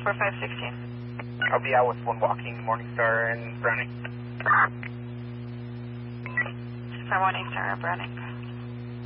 4516. I'll be out with one walking Morningstar and Browning. 251 Eastern Browning.